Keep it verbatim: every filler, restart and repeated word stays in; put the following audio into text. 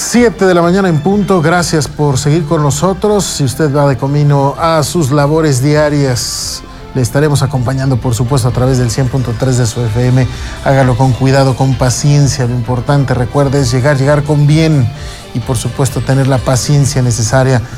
siete de la mañana en punto. Gracias por seguir con nosotros. Si usted va de camino a sus labores diarias, le estaremos acompañando, por supuesto, a través del cien punto tres de su F M. Hágalo con cuidado, con paciencia. Lo importante, recuerde, es llegar, llegar con bien y, por supuesto, tener la paciencia necesaria